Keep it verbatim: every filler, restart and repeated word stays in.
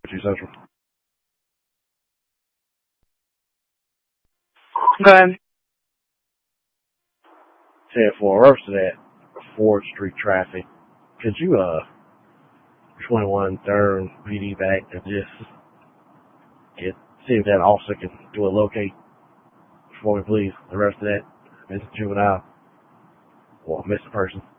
Two Central. Good. ten four, reverse to that Ford Street traffic. Could you, uh, twenty-one Durham P D back and just get, see if that officer can do a locate for me, please? The rest of that, missing juvenile or missing person.